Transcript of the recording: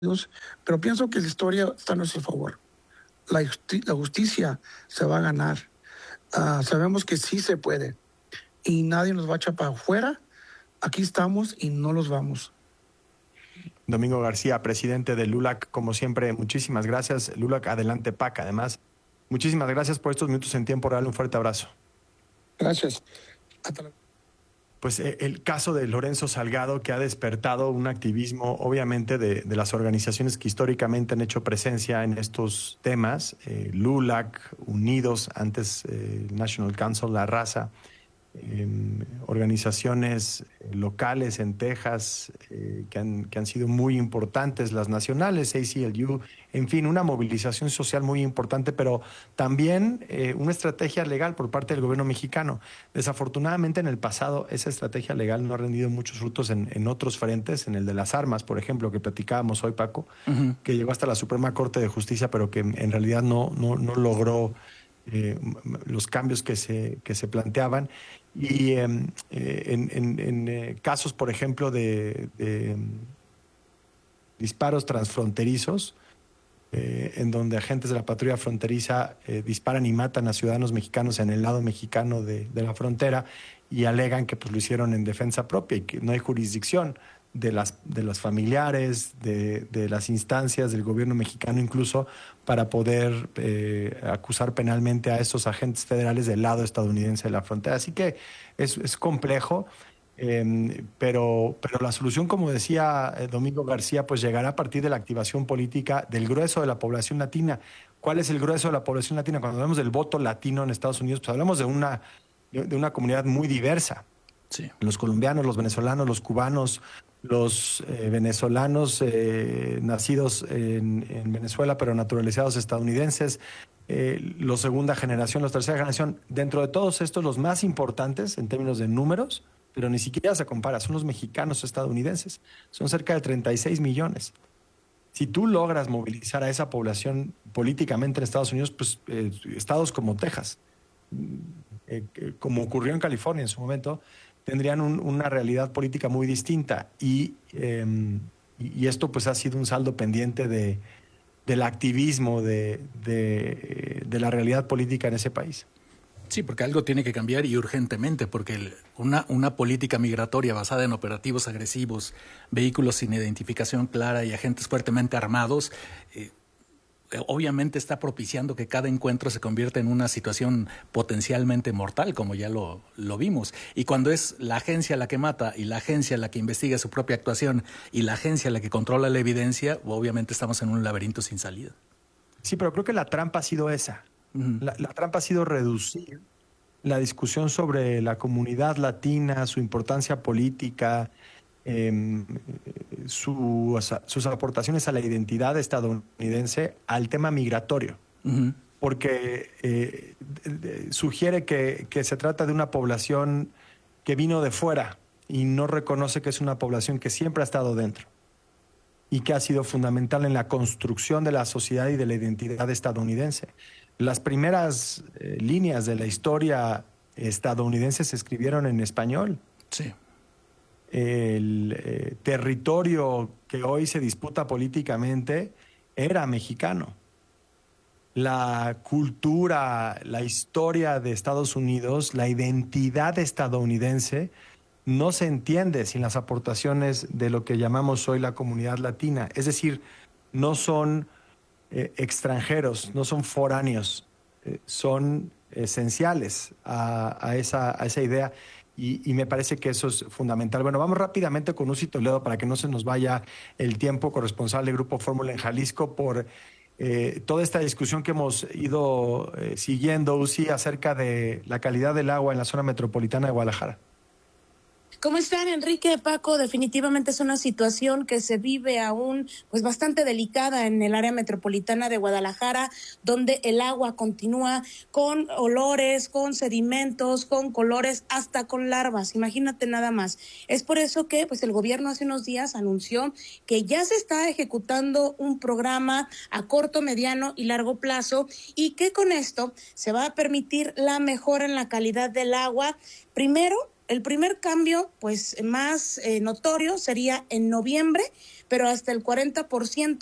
pero pienso que la historia está a nuestro favor. La justicia se va a ganar. Sabemos que sí se puede y nadie nos va a echar para afuera. Aquí estamos y no los vamos. Domingo García, presidente de LULAC, como siempre, muchísimas gracias. LULAC, adelante PAC, además. Muchísimas gracias por estos minutos en tiempo real. Un fuerte abrazo. Gracias. Pues el caso de Lorenzo Salgado, que ha despertado un activismo, obviamente, de las organizaciones que históricamente han hecho presencia en estos temas, LULAC, Unidos, antes National Council, La Raza, organizaciones locales en Texas que han sido muy importantes, las nacionales, ACLU, en fin, una movilización social muy importante, pero también una estrategia legal por parte del gobierno mexicano. Desafortunadamente en el pasado esa estrategia legal no ha rendido muchos frutos en otros frentes, en el de las armas, por ejemplo, que platicábamos hoy, Paco, que llegó hasta la Suprema Corte de Justicia, pero que en realidad no logró los cambios que se planteaban. Y en casos, por ejemplo, de disparos transfronterizos, en donde agentes de la patrulla fronteriza disparan y matan a ciudadanos mexicanos en el lado mexicano de la frontera y alegan que pues, lo hicieron en defensa propia y que no hay jurisdicción de las familiares, de las instancias del gobierno mexicano incluso, para poder acusar penalmente a estos agentes federales del lado estadounidense de la frontera. Así que es complejo, pero la solución, como decía Domingo García, pues llegará a partir de la activación política del grueso de la población latina. ¿Cuál es el grueso de la población latina? Cuando hablamos del voto latino en Estados Unidos, pues hablamos de una comunidad muy diversa. Sí. Los colombianos, los venezolanos, los cubanos, los venezolanos nacidos en Venezuela pero naturalizados estadounidenses, los segunda generación, los tercera generación. Dentro de todos estos, los más importantes en términos de números, pero ni siquiera se compara, son los mexicanos estadounidenses. Son cerca de 36 millones. Si tú logras movilizar a esa población políticamente en Estados Unidos, pues estados como Texas, como ocurrió en California en su momento, tendrían una realidad política muy distinta y esto pues ha sido un saldo pendiente del activismo de la realidad política en ese país. Sí, porque algo tiene que cambiar y urgentemente, porque una política migratoria basada en operativos agresivos, vehículos sin identificación clara y agentes fuertemente armados, obviamente está propiciando que cada encuentro se convierta en una situación potencialmente mortal, como ya lo vimos. Y cuando es la agencia la que mata y la agencia la que investiga su propia actuación y la agencia la que controla la evidencia, obviamente estamos en un laberinto sin salida. Sí, pero creo que la trampa ha sido esa. La trampa ha sido reducir la discusión sobre la comunidad latina, su importancia política, sus aportaciones a la identidad estadounidense al tema migratorio. Porque sugiere que se trata de una población que vino de fuera y no reconoce que es una población que siempre ha estado dentro y que ha sido fundamental en la construcción de la sociedad y de la identidad estadounidense. Las primeras líneas de la historia estadounidense se escribieron en español. Sí. El territorio que hoy se disputa políticamente era mexicano. La cultura, la historia de Estados Unidos, la identidad estadounidense no se entiende sin las aportaciones de lo que llamamos hoy la comunidad latina. Es decir, no son extranjeros, no son foráneos, son esenciales a esa idea y me parece que eso es fundamental. Bueno, vamos rápidamente con Uzi Toledo para que no se nos vaya el tiempo, corresponsal del Grupo Fórmula en Jalisco, por toda esta discusión que hemos ido siguiendo, Uzi, acerca de la calidad del agua en la zona metropolitana de Guadalajara. ¿Cómo están, Enrique, Paco? Definitivamente es una situación que se vive aún pues bastante delicada en el área metropolitana de Guadalajara, donde el agua continúa con olores, con sedimentos, con colores, hasta con larvas. Imagínate nada más. Es por eso que pues el gobierno hace unos días anunció que ya se está ejecutando un programa a corto, mediano y largo plazo y que con esto se va a permitir la mejora en la calidad del agua. Primero, El primer cambio, pues más notorio, sería en noviembre, pero hasta el 40%